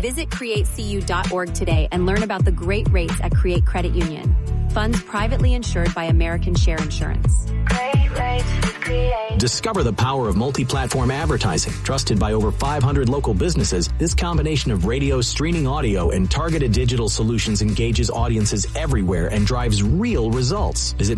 Visit createcu.org today and learn about the great rates at Create Credit Union. Funds privately insured by American Share Insurance. Great rates with Create. Discover the power of multi-platform advertising. Trusted by over 500 local businesses, this combination of radio, streaming audio, and targeted digital solutions engages audiences everywhere and drives real results. Visit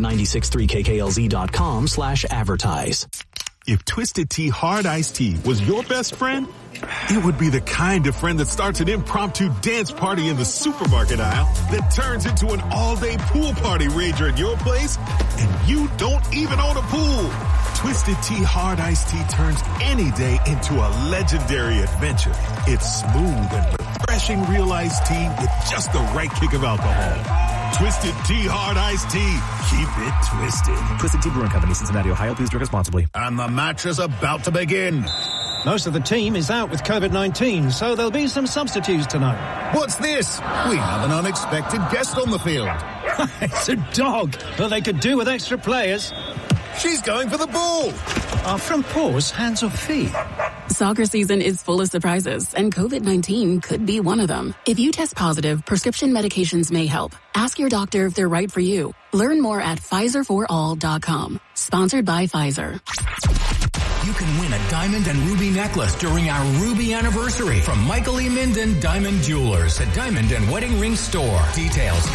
963kklz.com/advertise. If Twisted Tea Hard Iced Tea was your best friend, it would be the kind of friend that starts an impromptu dance party in the supermarket aisle that turns into an all-day pool party rager at your place, and you don't even own a pool. Twisted Tea Hard Iced Tea turns any day into a legendary adventure. It's smooth and refreshing real iced tea with just the right kick of alcohol. Twisted Tea Hard Iced Tea. Keep it twisted. Twisted Tea Brewing Company, Cincinnati, Ohio. Please drink responsibly. And the match is about to begin. Most of the team is out with COVID-19, so there'll be some substitutes tonight. What's this? We have an unexpected guest on the field. It's a dog. Well, they could do with extra players. She's going for the ball. Are front paws hands or feet? Soccer season is full of surprises, and COVID-19 could be one of them. If you test positive, prescription medications may help. Ask your doctor if they're right for you. Learn more at PfizerForAll.com. Sponsored by Pfizer. You can win a diamond and ruby necklace during our Ruby anniversary from Michael E. Minden Diamond Jewelers, a diamond and wedding ring store. Details